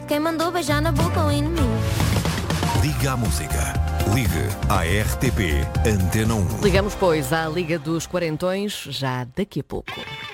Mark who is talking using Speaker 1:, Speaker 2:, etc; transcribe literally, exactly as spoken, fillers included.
Speaker 1: Quem mandou beijar na boca o inimigo.
Speaker 2: Liga à música. Ligue à R T P Antena um.
Speaker 3: Ligamos, pois, à Liga dos Quarentões já daqui a pouco.